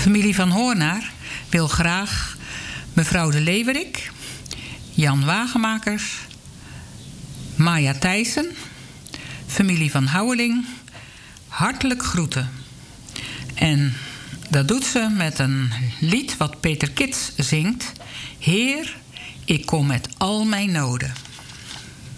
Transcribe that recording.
Familie van Hoornaar wil graag mevrouw de Leeuwerik, Jan Wagemakers, Maya Thijssen, familie van Houweling, hartelijk groeten. En dat doet ze met een lied wat Peter Kits zingt. Heer, ik kom met al mijn noden.